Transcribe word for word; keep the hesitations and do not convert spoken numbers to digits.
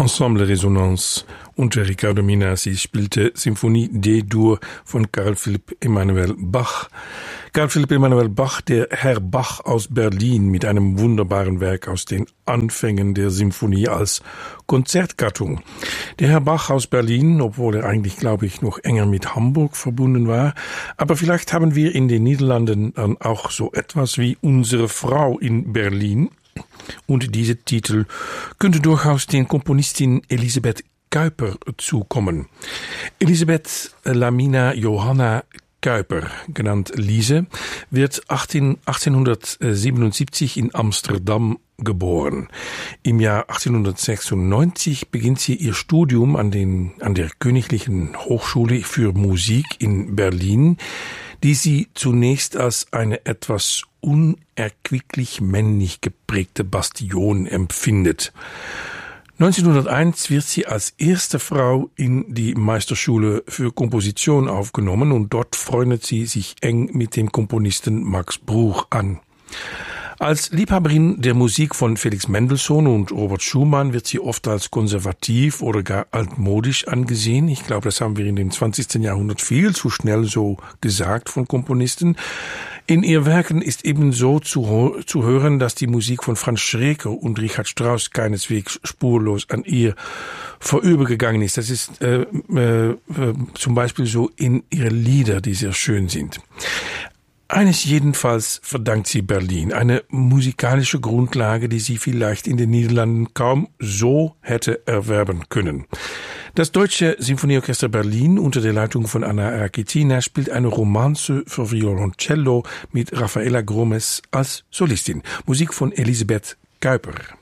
Ensemble Resonance unter Riccardo Minasi spielte Symphonie D-Dur von Carl Philipp Emanuel Bach. Carl Philipp Emanuel Bach, der Herr Bach aus Berlin, mit einem wunderbaren Werk aus den Anfängen der Symphonie als Konzertgattung. Der Herr Bach aus Berlin, obwohl er eigentlich, glaube ich, noch enger mit Hamburg verbunden war, aber vielleicht haben wir in den Niederlanden dann auch so etwas wie Unsere Frau in Berlin. Und dieser Titel könnte durchaus den Komponistin Elisabeth Kuiper zukommen. Elisabeth Lamina Johanna Kuiper, genannt Lise, wird achtzehnhundertsiebenundsiebzig in Amsterdam geboren. Im Jahr achtzehnhundertsechsundneunzig beginnt sie ihr Studium an, den, an der Königlichen Hochschule für Musik in Berlin, die sie zunächst als eine etwas unerquicklich männlich geprägte Bastion empfindet. neunzehnhunderteins wird sie als erste Frau in die Meisterschule für Komposition aufgenommen und dort freundet sie sich eng mit dem Komponisten Max Bruch an. Als Liebhaberin der Musik von Felix Mendelssohn und Robert Schumann wird sie oft als konservativ oder gar altmodisch angesehen. Ich glaube, das haben wir in dem zwanzigsten Jahrhundert viel zu schnell so gesagt von Komponisten. In ihr Werken ist ebenso zu, zu hören, dass die Musik von Franz Schreker und Richard Strauss keineswegs spurlos an ihr vorübergegangen ist. Das ist äh, äh, zum Beispiel so in ihre Lieder, die sehr schön sind. Eines jedenfalls verdankt sie Berlin, eine musikalische Grundlage, die sie vielleicht in den Niederlanden kaum so hätte erwerben können. Das Deutsche Symphonieorchester Berlin unter der Leitung von Anna Rakitina spielt eine Romanze für Violoncello mit Rafaela Gromes als Solistin. Musik von Elisabeth Kuiper.